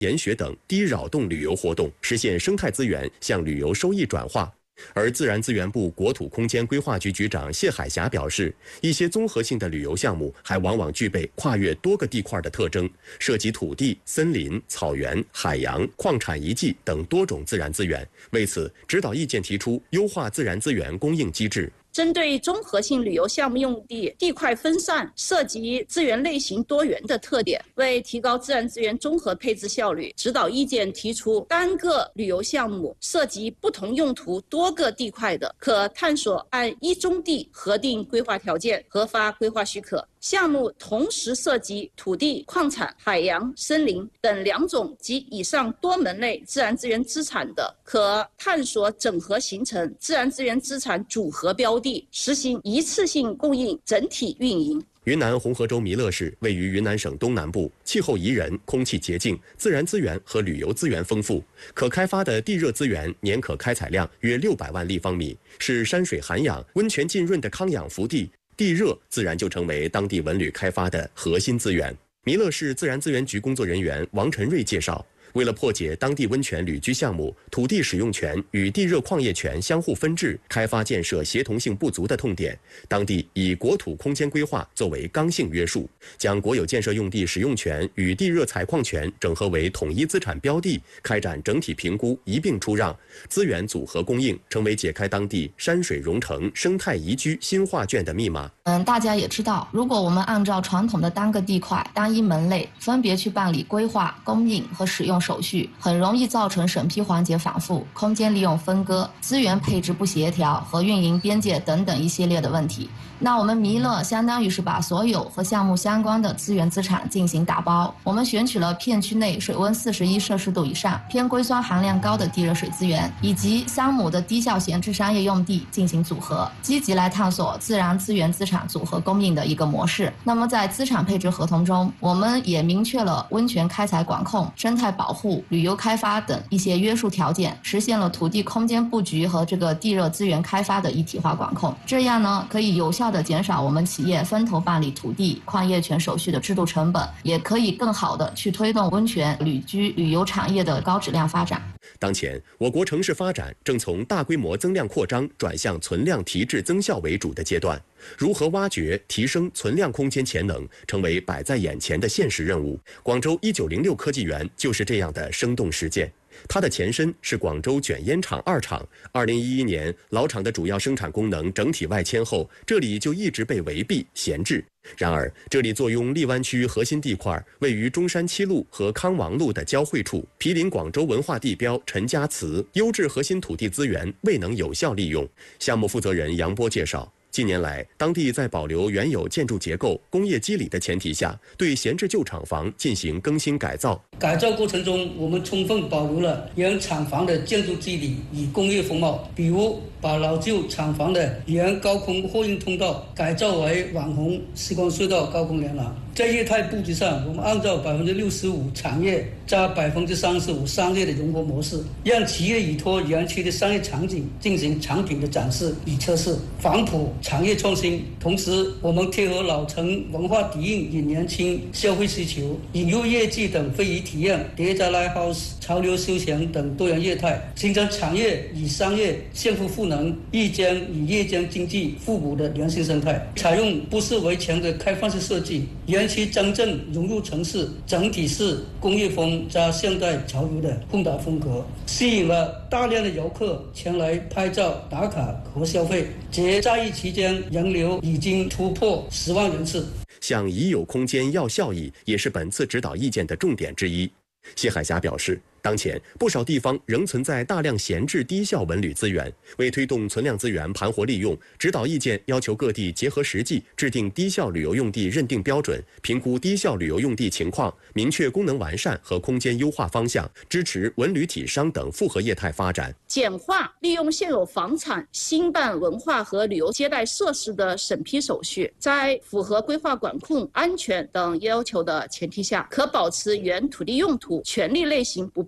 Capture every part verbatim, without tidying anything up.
研学等低扰动旅游活动，实现生态资源向旅游收益转化。而自然资源部国土空间规划局局长谢海霞表示，一些综合性的旅游项目还往往具备跨越多个地块的特征，涉及土地、森林、草原、海洋、矿产遗迹等多种自然资源。为此，指导意见提出优化自然资源供应机制。 针对综合性旅游项目用地地块分散、涉及资源类型多元的特点，为提高自然资源综合配置效率，指导意见提出，单个旅游项目涉及不同用途多个地块的，可探索按一宗地核定规划条件，核发规划许可。项目同时涉及土地、矿产、海洋、森林等两种及以上多门类自然资源资产的，可探索整合形成自然资源资产组合标的，实行一次性供应整体运营。 云南红河州弥勒市位于云南省东南部，气候宜人，空气洁净，自然资源和旅游资源丰富，可开发的地热资源年可开采量约六百万立方米，是山水涵养、温泉浸润的康养福地。地热自然就成为当地文旅开发的核心资源。弥勒市自然资源局工作人员王晨瑞介绍，为了破解当地温泉旅居项目土地使用权与地热矿业权相互分治、开发建设协同性不足的痛点，当地以国土空间规划作为刚性约束，将国有建设用地使用权与地热采矿权整合为统一资产标的，开展整体评估，一并出让，资源组合供应成为解开当地山水融成、生态宜居新画卷的密码。 嗯，大家也知道，如果我们按照传统的单个地块、单一门类分别去办理规划、供应和使用手续，很容易造成审批环节反复、空间利用分割、资源配置不协调和运营边界等等一系列的问题。那我们弥勒相当于是把所有和项目相关的资源资产进行打包，我们选取了片区内水温四十一摄氏度以上、偏硅酸含量高的地热水资源，以及三亩的低效闲置商业用地进行组合，积极来探索自然资源资产组合供应的一个模式。那么在资产配置合同中，我们也明确了温泉开采管控、生态保护、旅游开发等一些约束条件，实现了土地空间布局和这个地热资源开发的一体化管控。这样呢，可以有效的减少我们企业分头办理土地、矿业权手续的制度成本，也可以更好的去推动温泉、旅居、旅游产业的高质量发展。 当前，我国城市发展正从大规模增量扩张转向存量提质增效为主的阶段。如何挖掘、提升存量空间潜能，成为摆在眼前的现实任务。广州一九零六科技园就是这样的生动实践。它的前身是广州卷烟厂二厂，二零一一年老厂的主要生产功能整体外迁后，这里就一直被围蔽闲置。然而，这里坐拥荔湾区核心地块，位于中山七路和康王路的交汇处，毗邻广州文化地标陈家祠，优质核心土地资源未能有效利用。项目负责人杨波介绍，近年来，当地在保留原有建筑结构、工业基理的前提下，对闲置旧厂房进行更新改造。 改造过程中，我们充分保留了原厂房的建筑基理与工业风貌，比如把老旧厂房的原高空货运通道改造为网红时光隧道高空连廊。在业态布局上，我们按照百分之六十五产业加百分之三十五商业的融合模式，让企业依托园区的商业场景进行产品的展示与测试，反哺产业创新。同时，我们贴合老城文化底蕴与年轻消费需求，引入业绩等非遗体验、叠加 Lighthouse、潮流休闲等多元业态，形成产业与商业相互赋能、日间与夜间经济互补的良性生态。采用不是围墙的开放式设计，园区真正融入城市，整体是工业风加现代潮流的混搭风格，吸引了大量的游客前来拍照打卡和消费。节假日期间，人流已经突破十万人次。 向已有空间要效益，也是本次指导意见的重点之一。谢海霞表示，当前不少地方仍存在大量闲置低效文旅资源，为推动存量资源盘活利用，指导意见要求各地结合实际，制定低效旅游用地认定标准，评估低效旅游用地情况，明确功能完善和空间优化方向，支持文旅体商等复合业态发展， 简化利用现有房产兴办文化和旅游接待设施的审批手续，在符合规划管控、安全等要求的前提下，可保持原土地用途、权利类型不变。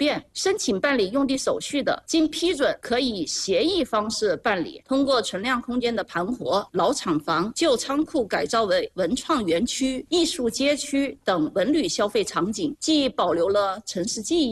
便，申请办理用地手续的，经批准可以协议方式办理。通过存量空间的盘活，老厂房、旧仓库改造为文创园区、艺术街区等文旅消费场景，既保留了城市记忆